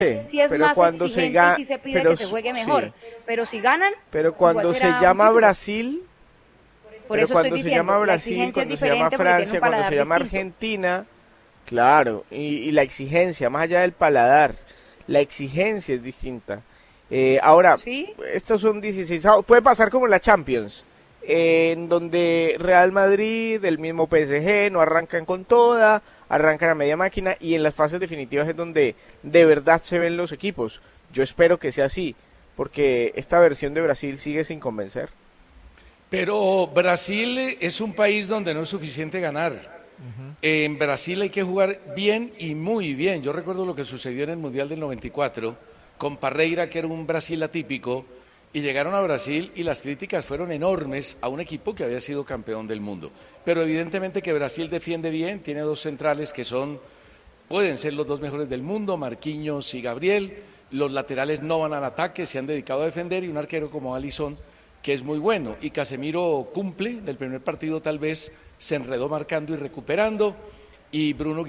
sí es pero más cuando exigente y sí se pide que se juegue mejor. sí, Pero si ganan, pero cuando igual se será un llama título. Brasil, Por pero eso estoy cuando se llama diciendo, la Brasil, exigencia es cuando se llama diferente porque tiene un Francia, cuando se paladar llama distinto. Argentina, claro, y la exigencia, más allá del paladar, la exigencia es distinta. Ahora, ¿Sí? estos son 16, puede pasar como en la Champions, en donde Real Madrid, el mismo PSG, no arrancan con toda, arrancan a media máquina y en las fases definitivas es donde de verdad se ven los equipos. Yo espero que sea así, porque esta versión de Brasil sigue sin convencer. Pero Brasil es un país donde no es suficiente ganar. En Brasil hay que jugar bien y muy bien. Yo recuerdo lo que sucedió en el Mundial del 94 con Parreira, que era un Brasil atípico, y llegaron a Brasil y las críticas fueron enormes a un equipo que había sido campeón del mundo. Pero evidentemente que Brasil defiende bien, tiene dos centrales que pueden ser los dos mejores del mundo, Marquinhos y Gabriel. Los laterales no van al ataque, se han dedicado a defender y un arquero como Alisson que es muy bueno. Y Casemiro cumple, en el primer partido tal vez se enredó marcando y recuperando y Bruno